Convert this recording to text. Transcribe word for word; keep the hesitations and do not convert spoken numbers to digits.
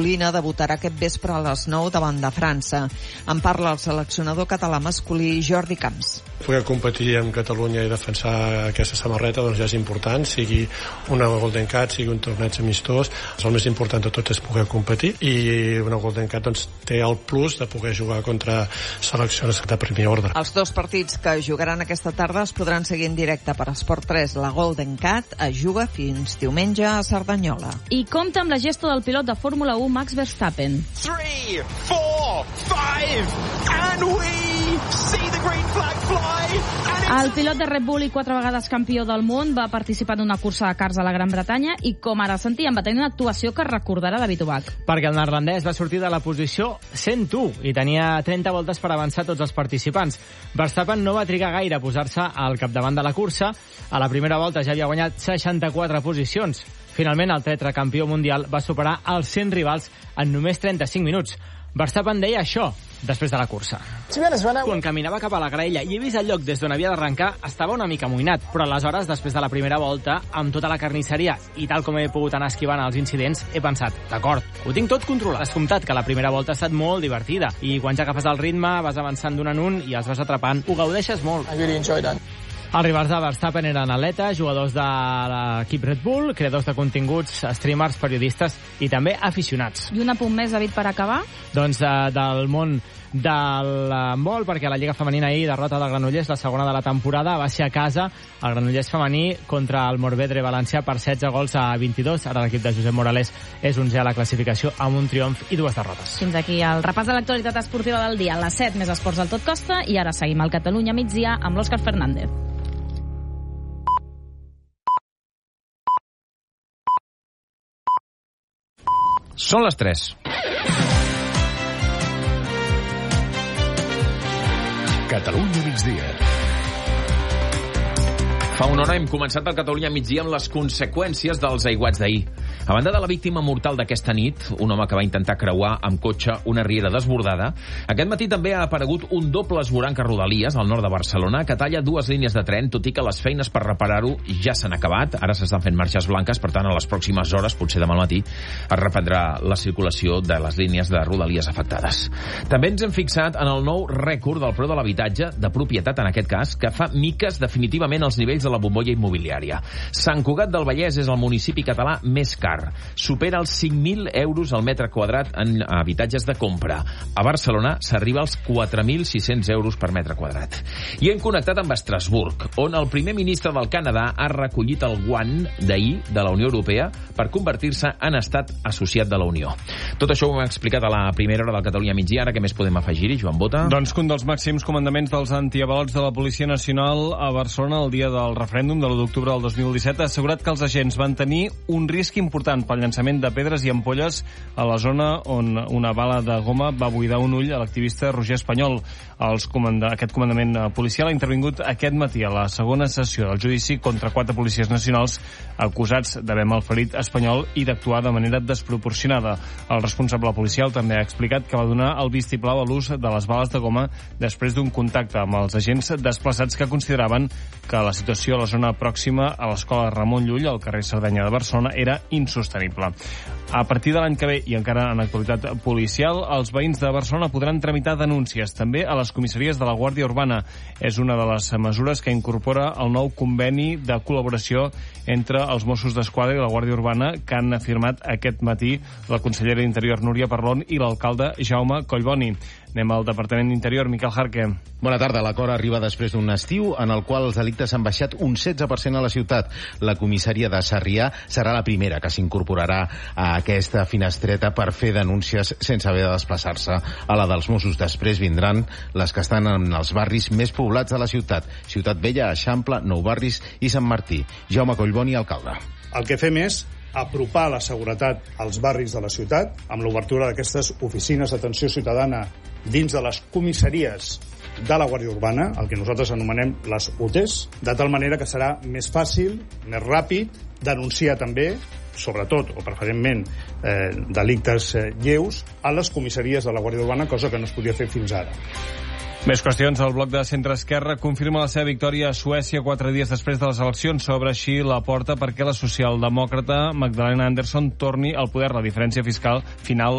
masculina debutarà aquest vespre a les nou davant de França. En parla el seleccionador català masculí Jordi Camps. Poder competir amb Catalunya i defensar aquesta samarreta doncs ja és important, sigui una Golden Cat, sigui un torneig amistós. El més important de tot és poder competir i una Golden Cat doncs, té el plus de poder jugar contra seleccions de primer ordre. Els dos partits que jugaran aquesta tarda es podran seguir en directe per Esport tres. La Golden Cat es juga fins diumenge a Cerdanyola. I compta amb la gesta del pilot de Fórmula u Max Verstappen. three, four, five, and we see the green flag fly. El pilot de Red Bull i quatre vegades campió del món va participar en una cursa de karts a la Gran Bretanya i, com ara sentíem, va tenir una actuació que recordarà David Ubach. Perquè el neerlandès va sortir de la posició cent u i tenia trenta voltes per avançar tots els participants. Verstappen no va trigar gaire a posar-se al capdavant de la cursa. A la primera volta ja havia guanyat seixanta-quatre posicions. Finalment, el tetracampió mundial va superar els cent rivals en només trenta-cinc minuts. Verstappen deia això després de la cursa. Quan caminava cap a la graella i he vist el lloc des d'on havia d'arrencar, estava una mica amoïnat, però aleshores, després de la primera volta, amb tota la carnisseria i tal com he pogut anar esquivant els incidents, he pensat, d'acord, ho tinc tot controlat. Has comptat que la primera volta ha estat molt divertida i quan ja agafes el ritme vas avançant d'un en un i els vas atrapant, ho gaudeixes molt. I really enjoyed that. Els rivals de Verstappen eren atletes, jugadors de l'equip Red Bull, creadors de continguts, streamers, periodistes i també aficionats. I un apunt més, David, per acabar? Doncs eh, del món del handbol, perquè la Lliga Femenina ahir, derrota del Granollers, la segona de la temporada, va ser a casa el Granollers femení contra el Morvedre valencià per setze gols a vint-i-dos. Ara l'equip de Josep Morales és onzè a la classificació amb un triomf i dues derrotes. Fins aquí el repàs de l'actualitat esportiva del dia. A les set més esports al Tot Costa i ara seguim al Catalunya migdia amb l'Òscar Fernández. Són les tres. Catalunya migdia. Fa una hora hem començat el Catalunya migdia amb les conseqüències dels aiguats d'ahir. A banda de la víctima mortal d'aquesta nit, un home que va intentar creuar amb cotxe una riera desbordada, aquest matí també ha aparegut un doble esvoranc a Rodalies, al nord de Barcelona, que talla dues línies de tren, tot i que les feines per reparar-ho ja s'han acabat. Ara s'estan fent marxes blanques, per tant, a les pròximes hores, potser demà al matí, es reprendrà la circulació de les línies de Rodalies afectades. També ens hem fixat en el nou rècord del preu de l'habitatge, de propietat en aquest cas, que fa miques definitivament els nivells de la bombolla immobiliària. Sant Cugat del Vallès és el municipi català més car. Supera els cinc mil euros al metre quadrat en habitatges de compra. A Barcelona s'arriba als quatre mil sis-cents euros per metre quadrat. I hem connectat amb Estrasburg, on el primer ministre del Canadà ha recollit el guant d'ahir de la Unió Europea per convertir-se en estat associat de la Unió. Tot això ho hem explicat a la primera hora del Catalunya migdia. Ara què més podem afegir-hi, Joan Bota? Doncs que un dels màxims comandaments dels antiavalots de la Policia Nacional a Barcelona el dia del referèndum de l'u d'octubre del dos mil disset ha assegurat que els agents van tenir un risc important pel llançament de pedres i ampolles a la zona on una bala de goma va buidar un ull a l'activista Roger Espanyol. Els comanda... Aquest comandament policial ha intervingut aquest matí a la segona sessió del judici contra quatre policies nacionals acusats d'haver malferit Espanyol i d'actuar de manera desproporcionada. El responsable policial també ha explicat que va donar el vistiplau a l'ús de les bales de goma després d'un contacte amb els agents desplaçats que consideraven que la situació a la zona pròxima a l'escola Ramon Llull, al carrer Cerdanya de Barcelona, era insostenible. A partir de l'any que ve, i encara en actualitat policial, els veïns de Barcelona podran tramitar denúncies també a les comissaries de la Guàrdia Urbana. És una de les mesures que incorpora el nou conveni de col·laboració entre els Mossos d'Esquadra i la Guàrdia Urbana que han afirmat aquest matí la consellera d'Interior Núria Parlon i l'alcalde Jaume Collboni. Anem al Departament d'Interior, Miquel Jarque. Bona tarda. L'acord arriba després d'un estiu en el qual els delictes han baixat un setze per cent a la ciutat. La comissaria de Sarrià serà la primera que s'incorporarà a aquesta finestreta per fer denúncies sense haver de desplaçar-se a la dels Mossos. Després vindran les que estan en els barris més poblats de la ciutat. Ciutat Vella, Eixample, Nou Barris i Sant Martí. Jaume Collboni, alcalde. El que fem és apropar la seguretat als barris de la ciutat amb l'obertura d'aquestes oficines d'atenció ciutadana dins de les comissaries de la Guàrdia Urbana, el que nosaltres anomenem les U T E S, de tal manera que serà més fàcil, més ràpid, denunciar també, sobretot o preferentment eh, delictes eh, lleus, a les comissaries de la Guàrdia Urbana, cosa que no es podia fer fins ara. Més qüestions. El bloc de centre-esquerra confirma la seva victòria a Suècia quatre dies després de les eleccions. S'obre així la porta perquè la socialdemòcrata Magdalena Andersson torni al poder. La diferència fiscal final